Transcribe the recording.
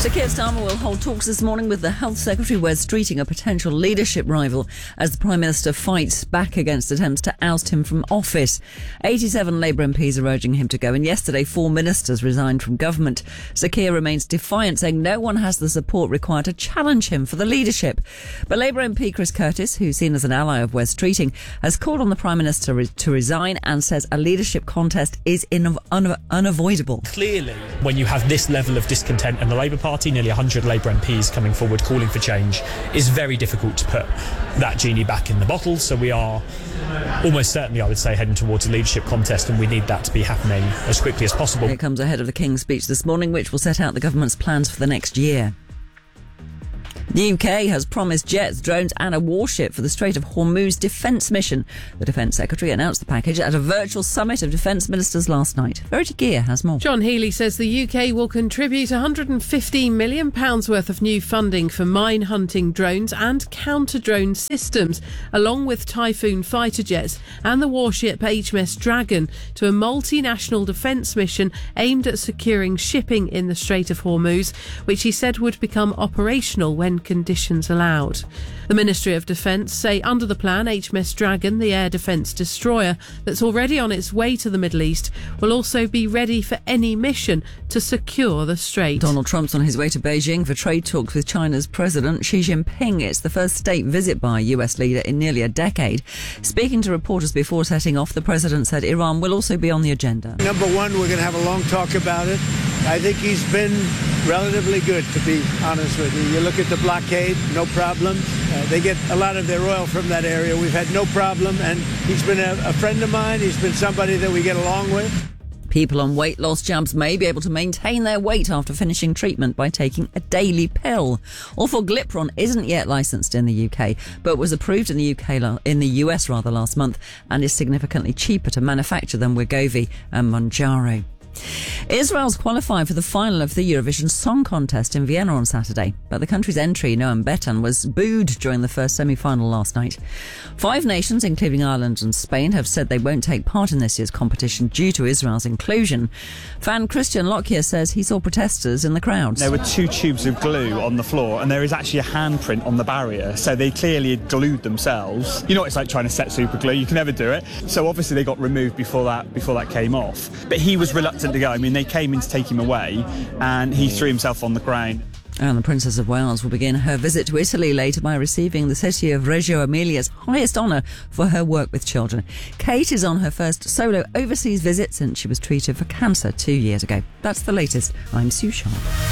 Sir Keir Starmer will hold talks this morning with the Health Secretary Wes Streeting, a potential leadership rival, as the Prime Minister fights back against attempts to oust him from office. 87 Labour MPs are urging him to go, and yesterday 4 ministers resigned from government. Sir Keir remains defiant, saying no one has the support required to challenge him for the leadership. But Labour MP Chris Curtis, who's seen as an ally of Wes Streeting, has called on the Prime Minister to resign and says a leadership contest is unavoidable. Clearly, when you have this level of discontent in the Labour Party, nearly 100 Labour MPs coming forward calling for change, is very difficult to put that genie back in the bottle. So we are almost certainly, I would say, heading towards a leadership contest, and we need that to be happening as quickly as possible. It comes ahead of the King's speech this morning, which will set out the government's plans for the next year. The UK has promised jets, drones and a warship for the Strait of Hormuz defence mission. The Defence Secretary announced the package at a virtual summit of defence ministers last night. Verity Gear has more. John Healey says the UK will contribute £115 million worth of new funding for mine-hunting drones and counter-drone systems, along with Typhoon fighter jets and the warship HMS Dragon, to a multinational defence mission aimed at securing shipping in the Strait of Hormuz, which he said would become operational when conditions allowed. The Ministry of Defence say under the plan, HMS Dragon, the air defence destroyer that's already on its way to the Middle East, will also be ready for any mission to secure the strait. Donald Trump's on his way to Beijing for trade talks with China's President Xi Jinping. It's the first state visit by a US leader in nearly a decade. Speaking to reporters before setting off, the President said Iran will also be on the agenda. Number one, we're going to have a long talk about it. I think he's been relatively good, to be honest with you. You look at the blockade, no problem. They get a lot of their oil from that area. We've had no problem, and he's been a friend of mine. He's been somebody that we get along with. People on weight loss jabs may be able to maintain their weight after finishing treatment by taking a daily pill. Orforglipron isn't yet licensed in the UK, but was approved in the US last month, and is significantly cheaper to manufacture than Wegovy and Mounjaro. Israel's qualified for the final of the Eurovision Song Contest in Vienna on Saturday, but the country's entry, Noam Betan, was booed during the first semi-final last night. 5 nations, including Ireland and Spain, have said they won't take part in this year's competition due to Israel's inclusion. Fan Christian Lockyer says he saw protesters in the crowd. There were 2 tubes of glue on the floor, and there is actually a handprint on the barrier, so they clearly had glued themselves. You know what it's like trying to set super glue, you can never do it. So obviously they got removed before that came off. But he was reluctant to go. I mean, they came in to take him away, and he threw himself on the ground. And the Princess of Wales will begin her visit to Italy later by receiving the city of Reggio Emilia's highest honour for her work with children. Kate is on her first solo overseas visit since she was treated for cancer 2 years ago. That's the latest. I'm Sue Sharp.